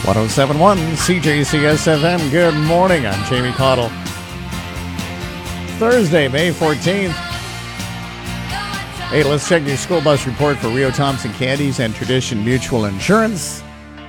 1071 CJCS FM. Good morning. I'm Jamie Cottle. Thursday, May 14th. Hey, let's check your school bus report for Rio Thompson Candies and Tradition Mutual Insurance.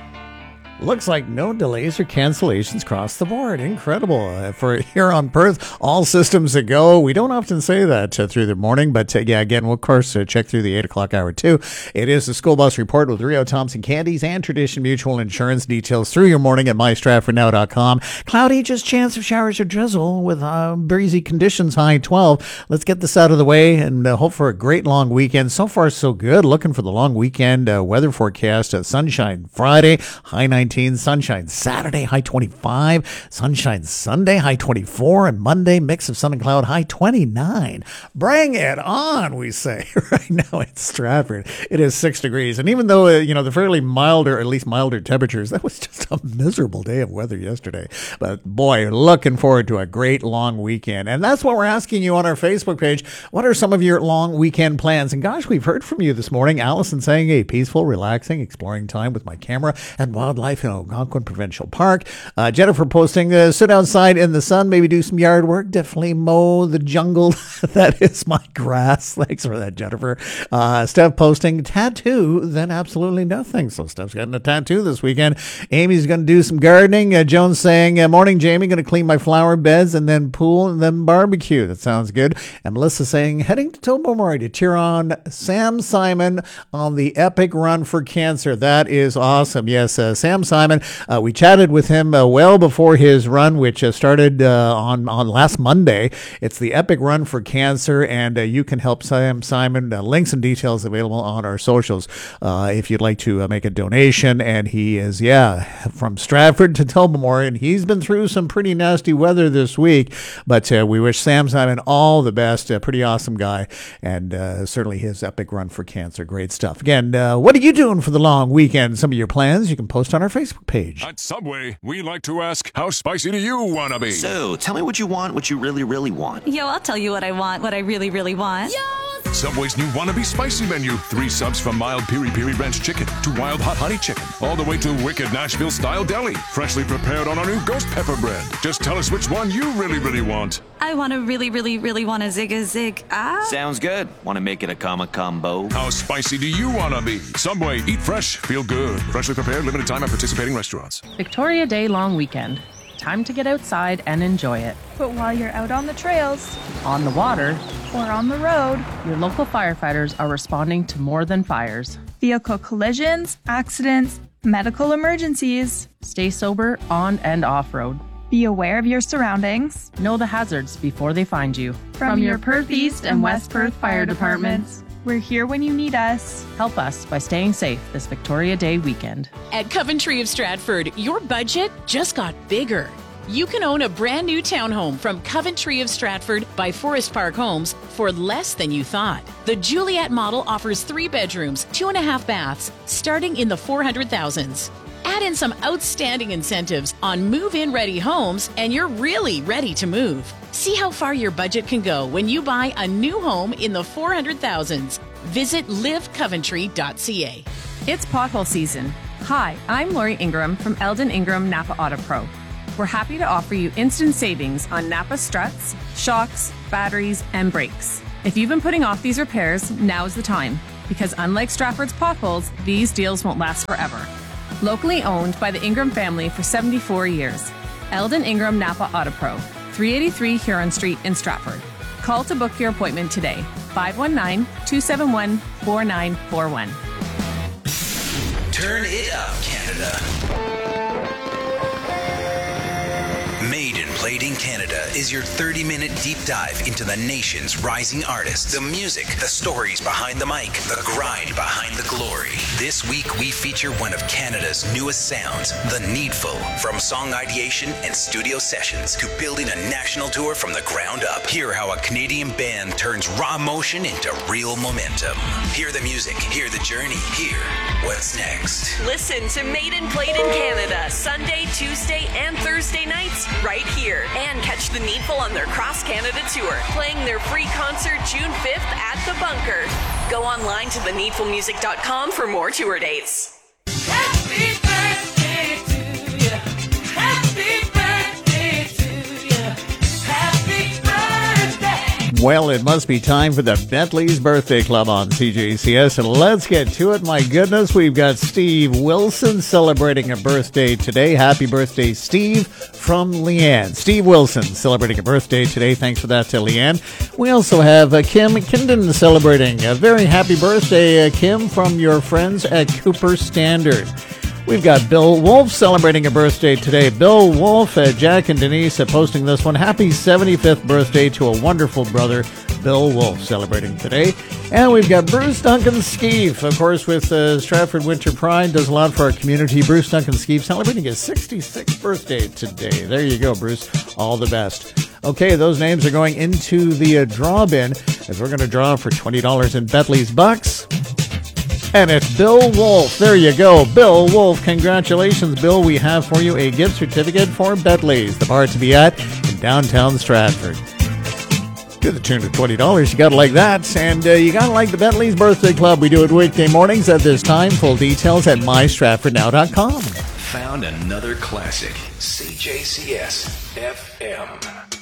Looks like no delays or cancellations across the board. Incredible. For here on Perth, all systems a go. We don't often say that through the morning, but again, we'll of course check through the 8 o'clock hour too. It is the school bus report with Rio Thompson Candies and Tradition Mutual Insurance. Details through your morning at mystratfordnow.com. Cloudy, just chance of showers or drizzle with breezy conditions, high 12. Let's get this out of the way and hope for a great long weekend. So far, so good. Looking for the long weekend weather forecast. Sunshine Friday, high 19. Sunshine Saturday, high 25. Sunshine Sunday, high 24. And Monday, mix of sun and cloud, high 29. Bring it on, we say. Right now in Stratford, it is 6 degrees. And even though, the fairly milder, at least milder temperatures, that was just a miserable day of weather yesterday. But boy, looking forward to a great long weekend. And that's what we're asking you on our Facebook page. What are some of your long weekend plans? And gosh, we've heard from you this morning. Allison saying a peaceful, relaxing, exploring time with my camera and wildlife in Algonquin Provincial Park. Jennifer posting, sit outside in the sun, maybe do some yard work, definitely mow the jungle. That is my grass. Thanks for that, Jennifer. Steph posting, tattoo, then absolutely nothing. So Steph's getting a tattoo this weekend. Amy's going to do some gardening. Joan's saying, morning, Jamie, going to clean my flower beds and then pool and then barbecue. That sounds good. And Melissa saying, heading to Tobermory to cheer on Sam Simon on the epic run for cancer. That is awesome. Yes, Sam Simon. We chatted with him well before his run, which started on last Monday. It's the Epic Run for Cancer, and you can help Sam Simon. Links and details available on our socials if you'd like to make a donation. And he is, from Stratford to Tobermory, and he's been through some pretty nasty weather this week. But we wish Sam Simon all the best. A pretty awesome guy, and certainly his Epic Run for Cancer. Great stuff. Again, what are you doing for the long weekend? Some of your plans you can post on our Facebook page. At Subway, we like to ask, how spicy do you want to be? So, tell me what you want, what you really, really want. Yo, I'll tell you what I want, what I really, really want. Yo! Subway's new Wannabe Spicy menu. 3 subs from mild piri-piri ranch chicken to wild hot honey chicken, all the way to wicked Nashville-style deli, freshly prepared on our new ghost pepper bread. Just tell us which one you really, really want. I want to really, really, really want a zig. Sounds good. Want to make it a combo? How spicy do you want to be? Subway, eat fresh, feel good. Freshly prepared, limited time at participating restaurants. Victoria Day long weekend. Time to get outside and enjoy it. But while you're out on the trails, on the water, or on the road, your local firefighters are responding to more than fires. Vehicle collisions, accidents, medical emergencies. Stay sober on and off-road. Be aware of your surroundings. Know the hazards before they find you. From your Perth East and West Perth fire departments. We're here when you need us. Help us by staying safe this Victoria Day weekend. At Coventry of Stratford, your budget just got bigger. You can own a brand new townhome from Coventry of Stratford by Forest Park Homes for less than you thought. The Juliet model offers 3 bedrooms, 2.5 baths, starting in the 400,000s. Add in some outstanding incentives on move-in ready homes and you're really ready to move. See how far your budget can go when you buy a new home in the 400,000s. Visit livecoventry.ca. It's pothole season. Hi, I'm Lori Ingram from Eldon Ingram Napa Auto Pro. We're happy to offer you instant savings on Napa struts, shocks, batteries, and brakes. If you've been putting off these repairs, now's the time, because unlike Stratford's potholes, these deals won't last forever. Locally owned by the Ingram family for 74 years. Eldon Ingram Napa Auto Pro, 383 Huron Street in Stratford. Call to book your appointment today, 519-271-4941. Turn it up, Canada. Made and Played in Canada is your 30-minute deep dive into the nation's rising artists, the music, the stories behind the mic, the grind behind the glory. This week, we feature one of Canada's newest sounds, The Needful. From song ideation and studio sessions to building a national tour from the ground up. Hear how a Canadian band turns raw emotion into real momentum. Hear the music, hear the journey, hear what's next. Listen to Made and Played in Canada, Sunday, Tuesday, and Thursday nights right here. And catch The Needful on their Cross Canada tour, playing their free concert June 5th at The Bunker. Go online to theneedfulmusic.com for more tour dates. Happy birthday to Well, it must be time for the Bentley's Birthday Club on CJCS, and let's get to it. My goodness, we've got Steve Wilson celebrating a birthday today. Happy birthday, Steve, from Leanne. Steve Wilson celebrating a birthday today. Thanks for that to Leanne. We also have Kim Kinden celebrating a very happy birthday, Kim, from your friends at Cooper Standard. We've got Bill Wolf celebrating a birthday today. Bill Wolf, Jack and Denise posting this one. Happy 75th birthday to a wonderful brother, Bill Wolf, celebrating today. And we've got Bruce Duncan Skeef, of course, with Stratford Winter Pride, does a lot for our community. Bruce Duncan Skeef celebrating his 66th birthday today. There you go, Bruce. All the best. Okay, those names are going into the draw bin, as we're going to draw for $20 in Bentley's Bucks. And it's Bill Wolf. There you go. Bill Wolf. Congratulations, Bill. We have for you a gift certificate for Bentley's, the bar to be at in downtown Stratford. To the tune of $20. You got to like that. And you got to like the Bentley's Birthday Club. We do it weekday mornings at this time. Full details at mystratfordnow.com. Found another classic. CJCS FM.